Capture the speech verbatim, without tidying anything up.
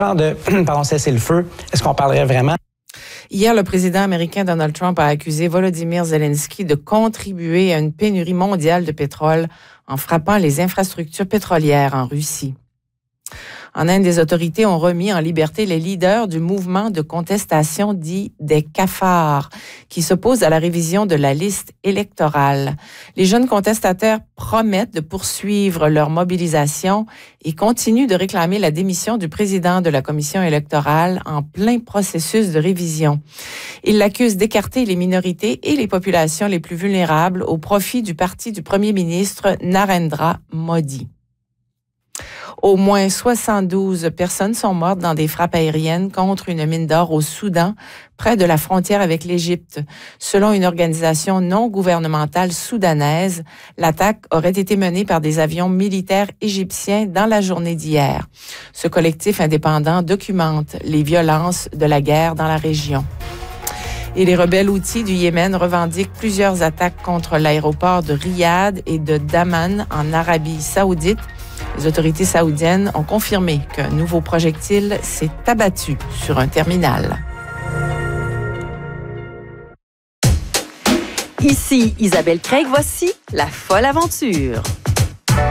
de pardon, cessez-le-feu, est-ce qu'on parlerait vraiment? Hier, le président américain Donald Trump a accusé Volodymyr Zelensky de contribuer à une pénurie mondiale de pétrole en frappant les infrastructures pétrolières en Russie. En Inde, les autorités ont remis en liberté les leaders du mouvement de contestation dit des cafards, qui s'opposent à la révision de la liste électorale. Les jeunes contestataires promettent de poursuivre leur mobilisation et continuent de réclamer la démission du président de la commission électorale en plein processus de révision. Ils l'accusent d'écarter les minorités et les populations les plus vulnérables au profit du parti du premier ministre Narendra Modi. Au moins soixante-douze personnes sont mortes dans des frappes aériennes contre une mine d'or au Soudan, près de la frontière avec l'Égypte. Selon une organisation non gouvernementale soudanaise, l'attaque aurait été menée par des avions militaires égyptiens dans la journée d'hier. Ce collectif indépendant documente les violences de la guerre dans la région. Et les rebelles houthis du Yémen revendiquent plusieurs attaques contre l'aéroport de Riyad et de Daman en Arabie saoudite. Les autorités saoudiennes ont confirmé qu'un nouveau projectile s'est abattu sur un terminal. Ici Isabelle Craig, voici La Folle Aventure.